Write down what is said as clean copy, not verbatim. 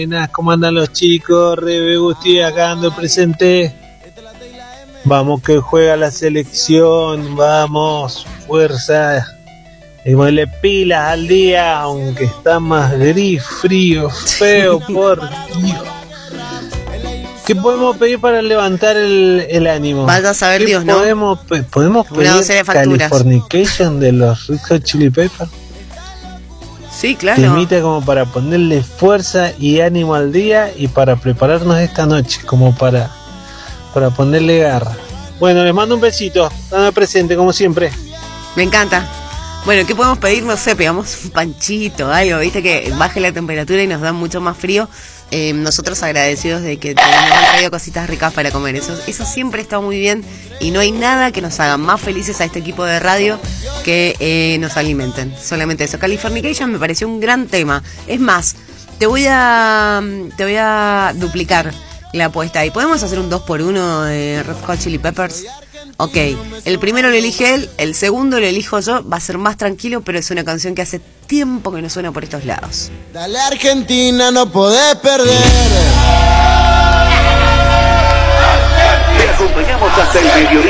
¿Cómo andan los chicos? Rebe Gusti acá ando presente. Vamos que juega la selección, vamos, fuerza. Démosle pilas al día, aunque está más gris, frío, feo, por Dios. ¿Qué podemos pedir para levantar el ánimo? Vaya a saber Dios, ¿no? ¿Podemos pedir Californication de los Red Hot Chili Peppers? Sí, claro. Temita como para ponerle fuerza y ánimo al día y para prepararnos esta noche, como para ponerle garra. Bueno, les mando un besito. Dame presente, como siempre. Me encanta. Bueno, ¿qué podemos pedir? No sé, pegamos un panchito, algo, viste, que baje la temperatura y nos da mucho más frío. Nosotros agradecidos de que nos han traído cositas ricas para comer. Eso siempre está muy bien y no hay nada que nos haga más felices a este equipo de radio que nos alimenten. Solamente eso. Californication me pareció un gran tema. Es más, te voy a duplicar la apuesta. ¿Y podemos hacer un 2x1 de Red Hot Chili Peppers? Ok, el primero lo elige él, el segundo lo elijo yo, va a ser más tranquilo, pero es una canción que hace tiempo que no suena por estos lados. Dale Argentina, no podés perder. Te acompañamos hasta el mediodía.